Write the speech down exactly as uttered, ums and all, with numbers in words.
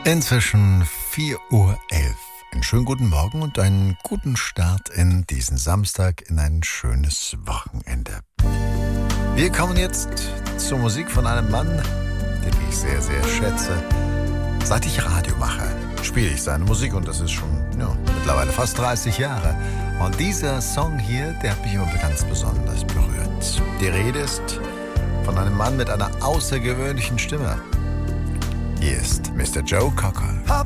Inzwischen vier Uhr elf. Einen schönen guten Morgen und einen guten Start in diesen Samstag, in ein schönes Wochenende. Wir kommen jetzt zur Musik von einem Mann, den ich sehr, sehr schätze. Seit ich Radio mache, spiele ich seine Musik und das ist schon ja, mittlerweile fast dreißig Jahre. Und dieser Song hier, der hat mich immer ganz besonders berührt. Die Rede ist von einem Mann mit einer außergewöhnlichen Stimme. Hier ist Mister Joe Cocker.